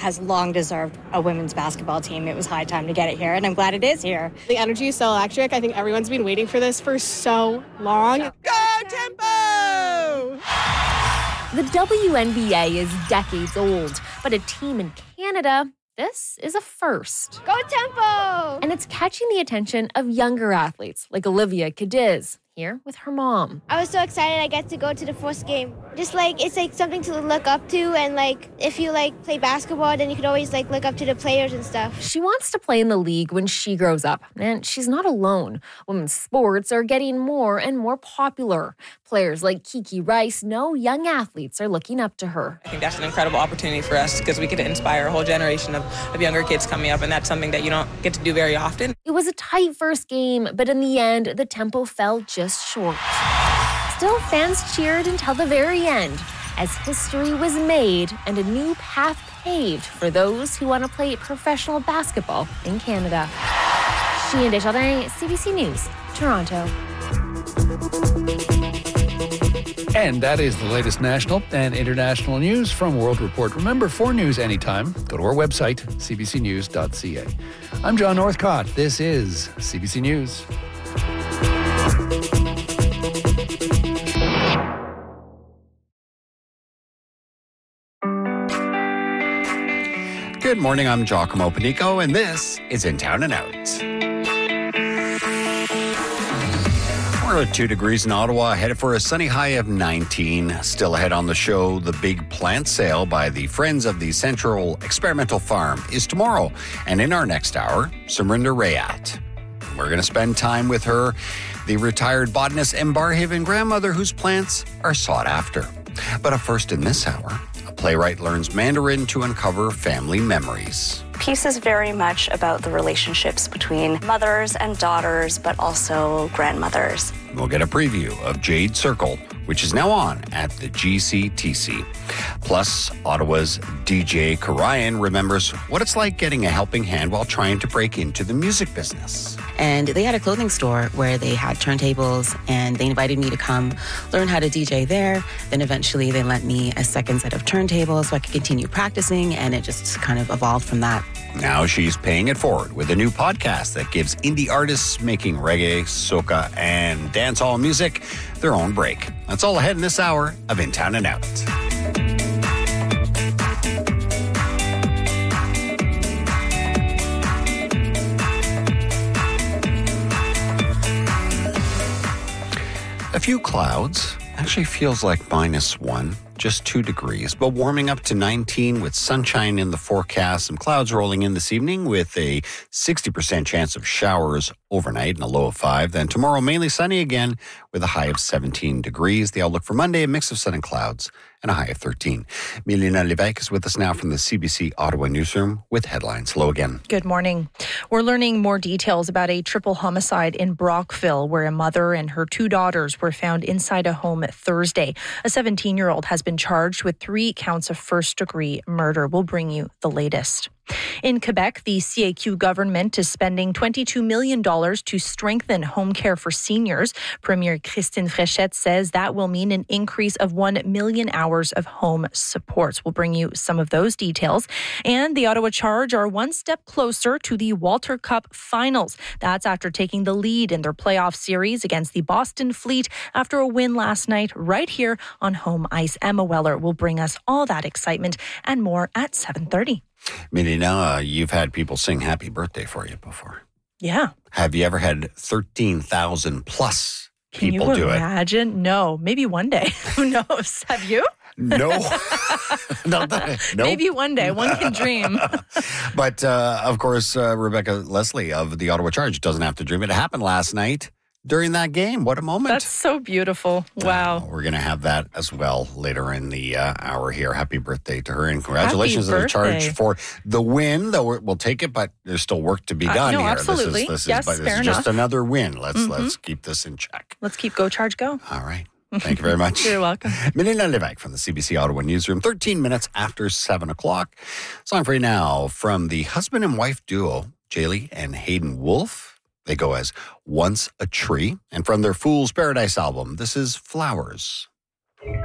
has long deserved a women's basketball team. It was high time to get it here, and I'm glad it is here. The energy is so electric. I think everyone's been waiting for this for so long. Go Tempo! The WNBA is decades old, but a team in Canada, this is a first. Go Tempo! And it's catching the attention of younger athletes like Olivia Cadiz, here with her mom. I was so excited I get to go to the first game. Just it's something to look up to, and if you play basketball, then you could always look up to the players and stuff. She wants to play in the league when she grows up, and she's not alone. Women's sports are getting more and more popular. Players like Kiki Rice know young athletes are looking up to her. I think that's an incredible opportunity for us because we get to inspire a whole generation of younger kids coming up, and that's something that you don't get to do very often. It was a tight first game, but in the end, the tempo fell just short. Still, fans cheered until the very end as history was made and a new path paved for those who want to play professional basketball in Canada. Chien Desjardins, CBC News, Toronto. And that is the latest national and international news from World Report. Remember, for news anytime, go to our website, cbcnews.ca. I'm John Northcott. This is CBC News. Good morning, I'm Giacomo Panico, and this is In Town and Out. We're at 2 degrees in Ottawa, headed for a sunny high of 19. Still ahead on the show, the big plant sale by the Friends of the Central Experimental Farm is tomorrow. And in our next hour, Surinder Rayat. We're going to spend time with her, the retired botanist and Barrhaven grandmother whose plants are sought after. But up first in this hour, a playwright learns Mandarin to uncover family memories. Piece is very much about the relationships between mothers and daughters, but also grandmothers. We'll get a preview of Jade Circle, which is now on at the GCTC. Plus, Ottawa's DJ Karayan remembers what it's like getting a helping hand while trying to break into the music business. And they had a clothing store where they had turntables, and they invited me to come learn how to DJ there. Then eventually they lent me a second set of turntables so I could continue practicing, and it just kind of evolved from that. Now she's paying it forward with a new podcast that gives indie artists making reggae, soca, and dancehall music their own break. That's all ahead in this hour of In Town and Out. A few clouds. Actually feels like -1, just 2 degrees, but warming up to 19 with sunshine in the forecast. Some clouds rolling in this evening with a 60% chance of showers overnight and a low of 5. Then tomorrow, mainly sunny again with a high of 17 degrees. The outlook for Monday, a mix of sun and clouds and a high of 13. Milena Levesque is with us now from the CBC Ottawa newsroom with headlines. Hello again. Good morning. We're learning more details about a triple homicide in Brockville, where a mother and her 2 daughters were found inside a home Thursday. A 17-year-old has been charged with 3 counts of first-degree murder. We'll bring you the latest. In Quebec, the CAQ government is spending $22 million to strengthen home care for seniors. Premier Christine Fréchette says that will mean an increase of 1 million hours of home supports. We'll bring you some of those details. And the Ottawa Charge are one step closer to the Walter Cup finals. That's after taking the lead in their playoff series against the Boston Fleet after a win last night right here on home ice. Emma Weller will bring us all that excitement and more at 7:30. Milena, you've had people sing happy birthday for you before. Yeah. Have you ever had 13,000 plus people do it? Can you imagine? No. Maybe one day. Who knows? Have you? No. Not that. Nope. Maybe one day. One can dream. But, of course, Rebecca Leslie of the Ottawa Charge doesn't have to dream. It happened last night during that game. What a moment. That's so beautiful. Wow. We're going to have that as well later in the hour here. Happy birthday to her, and congratulations to the Charge for the win. Though we'll take it, but there's still work to be done here. Absolutely. This yes, is fair just enough. another win. Let's keep this in check. Let's keep Go Charge Go. All right. Thank you very much. You're welcome. Milena Levesque from the CBC Ottawa newsroom. 13 minutes after 7 o'clock. Song for you now from the husband and wife duo, Jaylee and Hayden Wolf. They go as Once a Tree. And from their Fool's Paradise album, this is Flowers.